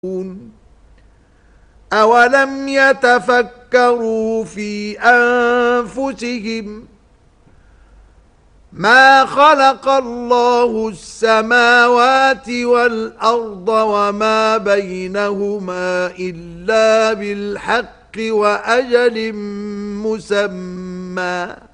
أَوَلَمْ يَتَفَكَّرُوا فِي أَنفُسِهِمْ مَا خَلَقَ اللَّهُ السَّمَاوَاتِ وَالْأَرْضَ وَمَا بَيْنَهُمَا إِلَّا بِالْحَقِّ وَأَجَلٍ مُّسَمًّى